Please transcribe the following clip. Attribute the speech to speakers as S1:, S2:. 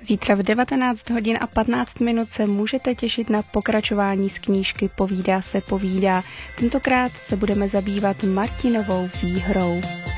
S1: Zítra v 19 hodin a 15 minut se můžete těšit na pokračování z knížky Povídá se povídá. Tentokrát se budeme zabývat Martinovou výhrou.